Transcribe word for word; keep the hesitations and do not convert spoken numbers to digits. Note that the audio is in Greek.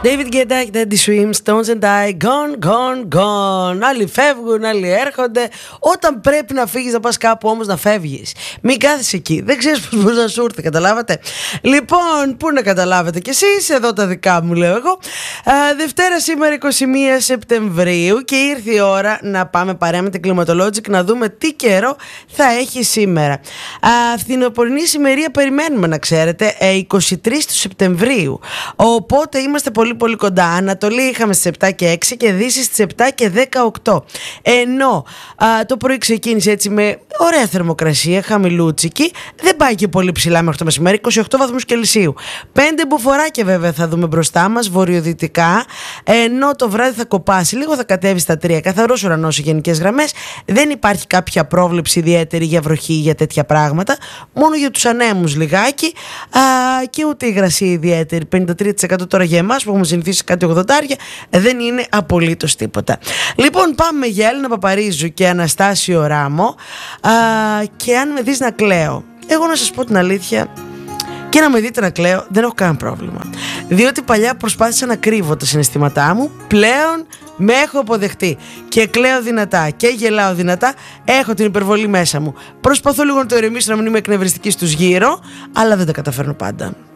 David Guetta, Daddy Swim, Stones and I, gone, gone, gone. Άλλοι φεύγουν, άλλοι έρχονται. Όταν πρέπει να φύγεις, να πας κάπου όμως να φεύγεις. Μην κάθεσαι εκεί. Δεν ξέρεις πώς μπορεί να σου έρθει, καταλάβατε. Λοιπόν, πού να καταλάβετε κι εσείς, εδώ τα δικά μου λέω εγώ. Α, Δευτέρα σήμερα εικοστή πρώτη Σεπτεμβρίου και ήρθε η ώρα να πάμε παρέα με την Climatologic να δούμε τι καιρό θα έχει σήμερα. Α, φθινοπορεινή ημερία περιμένουμε να ξέρετε, εικοστή τρίτη του Σεπτεμβρίου. Οπότε είμαστε πολύ πολύ κοντά. Ανατολή είχαμε στις επτά και έξι και Δύση στις επτά και δεκαοκτώ. Ενώ α, το πρωί ξεκίνησε έτσι με ωραία θερμοκρασία, χαμηλούτσικη. Δεν πάει και πολύ ψηλά μέχρι το μεσημέρι, είκοσι οκτώ βαθμούς Κελσίου. Πέντε μπουφοράκια βέβαια θα δούμε μπροστά μας, βορειοδυτικά. Ενώ το βράδυ θα κοπάσει, λίγο θα κατέβει στα τρία. Καθαρός ουρανός σε γενικές γραμμές. Δεν υπάρχει κάποια πρόβλεψη ιδιαίτερη για βροχή, για τέτοια πράγματα. Μόνο για τους ανέμους λιγάκι. Α, και ούτε υγρασία ιδιαίτερη. πενήντα τρία τοις εκατό τώρα για εμάς που έχουμε συνηθίσει κάτι ογδόντα. Δεν είναι απολύτως τίποτα. Λοιπόν, πάμε για Έλληνα Παπαρίζου και Αναστάσιο Ράμο. Α, και αν με δεις να κλαίω, εγώ να σας πω την αλήθεια, και να με δείτε να κλαίω, δεν έχω κανένα πρόβλημα. Διότι παλιά προσπάθησα να κρύβω τα συναισθήματά μου, πλέον με έχω αποδεχτεί και κλαίω δυνατά και γελάω δυνατά. Έχω την υπερβολή μέσα μου. Προσπαθώ λίγο να το ηρεμήσω, να μην είμαι εκνευριστική στους γύρω, αλλά δεν τα καταφέρνω πάντα.